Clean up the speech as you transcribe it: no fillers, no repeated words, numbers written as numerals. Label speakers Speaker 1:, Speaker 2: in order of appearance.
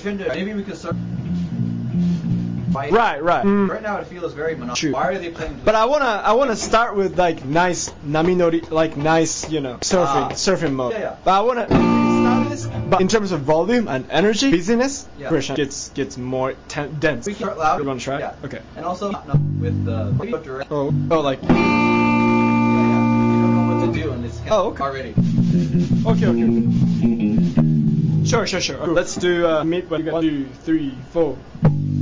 Speaker 1: shouldn't. Maybe we could start.
Speaker 2: Right.
Speaker 1: Right now it feels very monotonous. Why are they playing?
Speaker 2: But I wanna start with like nice naminori, like nice, surfing mode.
Speaker 1: Yeah.
Speaker 2: But I wanna start this. But in terms of volume and energy, busyness, version gets more dense.
Speaker 1: We can start loud.
Speaker 2: You wanna try?
Speaker 1: Yeah.
Speaker 2: Okay.
Speaker 1: And also with the direct.
Speaker 2: Oh, like.
Speaker 1: Yeah. You don't know what to do, and it's already.
Speaker 2: Okay. Sure. Let's do meet 1, 2, 3, 4.